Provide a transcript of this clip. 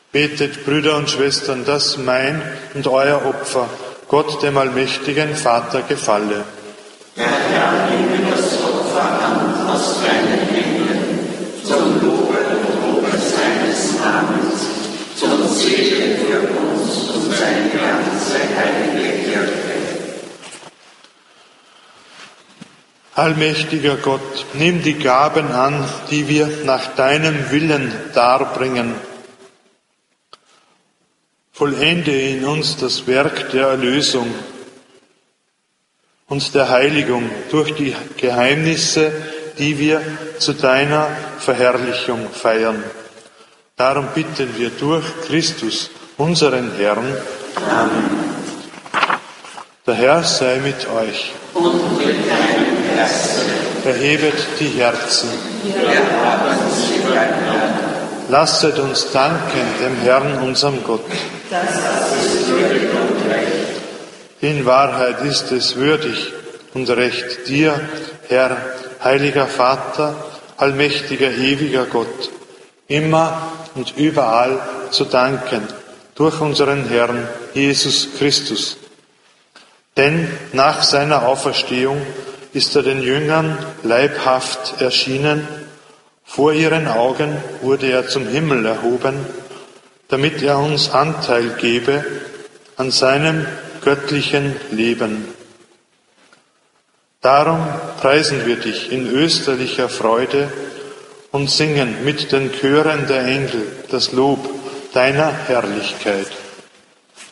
Betet, Brüder und Schwestern, dass mein und euer Opfer Gott, dem allmächtigen Vater, gefalle. Der Herr nehme das Opfer an aus deinen Händen, zum Lobe und Lobe seines Namens, zum Segen für uns und seine ganze heilige Kirche. Allmächtiger Gott, nimm die Gaben an, die wir nach deinem Willen darbringen. Vollende in uns das Werk der Erlösung und der Heiligung durch die Geheimnisse, die wir zu deiner Verherrlichung feiern. Darum bitten wir durch Christus, unseren Herrn. Amen. Der Herr sei mit euch. Und mit deinem Geiste. Erhebet die Herzen. Lasset uns danken dem Herrn, unserem Gott. In Wahrheit ist es würdig und recht, dir, Herr, heiliger Vater, allmächtiger, ewiger Gott, immer und überall zu danken, durch unseren Herrn Jesus Christus. Denn nach seiner Auferstehung ist er den Jüngern leibhaft erschienen. Vor ihren Augen wurde er zum Himmel erhoben, damit er uns Anteil gebe an seinem göttlichen Leben. Darum preisen wir dich in österlicher Freude und singen mit den Chören der Engel das Lob deiner Herrlichkeit.